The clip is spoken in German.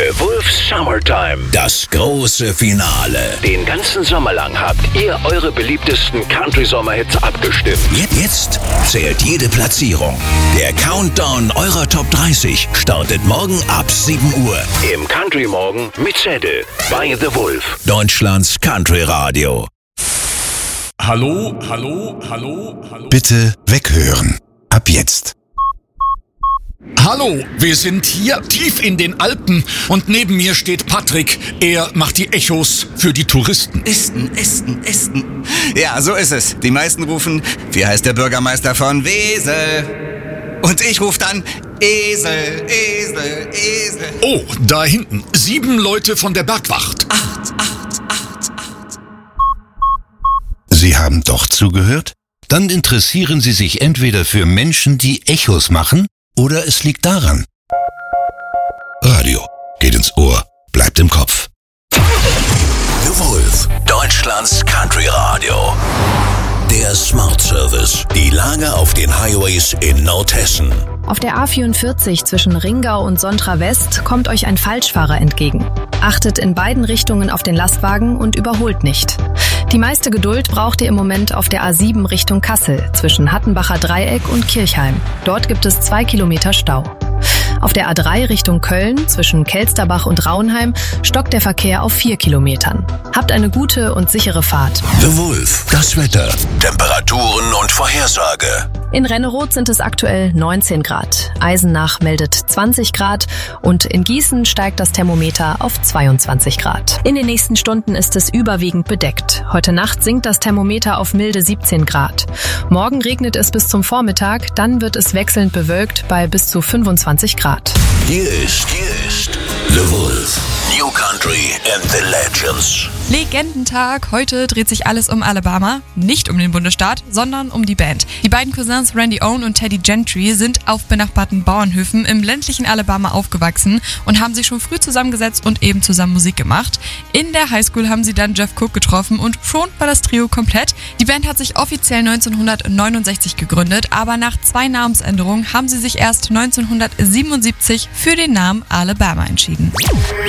The Wolf's Summertime. Das große Finale. Den ganzen Sommer lang habt ihr eure beliebtesten Country-Sommerhits abgestimmt. Jetzt zählt jede Platzierung. Der Countdown eurer Top 30 startet morgen ab 7 Uhr. Im Country Morgen mit Zettel. Bei The Wolf. Deutschlands Country Radio. Hallo. Bitte weghören. Ab jetzt. Hallo, wir sind hier tief in den Alpen und neben mir steht Patrick. Er macht die Echos für die Touristen. Esten. Ja, so ist es. Die meisten rufen, wie heißt der Bürgermeister von Wesel? Und ich rufe dann, Esel. Oh, da hinten, 7 Leute von der Bergwacht. 8. Sie haben doch zugehört? Dann interessieren Sie sich entweder für Menschen, die Echos machen, oder es liegt daran. Radio geht ins Ohr, bleibt im Kopf. The Wolf, Deutschlands Country Radio. Der Smart Service. Die Lage auf den Highways in Nordhessen. Auf der A44 zwischen Ringau und Sontra West kommt euch ein Falschfahrer entgegen. Achtet in beiden Richtungen auf den Lastwagen und überholt nicht. Die meiste Geduld braucht ihr im Moment auf der A7 Richtung Kassel zwischen Hattenbacher Dreieck und Kirchheim. Dort gibt es 2 Kilometer Stau. Auf der A3 Richtung Köln zwischen Kelsterbach und Raunheim stockt der Verkehr auf 4 Kilometern. Habt eine gute und sichere Fahrt. The Wolf, das Wetter, Temperaturen und Vorhersage. In Renneroth sind es aktuell 19 Grad. Eisenach meldet 20 Grad und in Gießen steigt das Thermometer auf 22 Grad. In den nächsten Stunden ist es überwiegend bedeckt. Heute Nacht sinkt das Thermometer auf milde 17 Grad. Morgen regnet es bis zum Vormittag, dann wird es wechselnd bewölkt bei bis zu 25 Grad. Hier ist The Wolf. New Country and the Legends. Legendentag. Heute dreht sich alles um Alabama. Nicht um den Bundesstaat, sondern um die Band. Die beiden Cousins Randy Owen und Teddy Gentry sind auf benachbarten Bauernhöfen im ländlichen Alabama aufgewachsen und haben sich schon früh zusammengesetzt und eben zusammen Musik gemacht. In der Highschool haben sie dann Jeff Cook getroffen und schon war das Trio komplett. Die Band hat sich offiziell 1969 gegründet, aber nach 2 Namensänderungen haben sie sich erst 1977 für den Namen Alabama entschieden.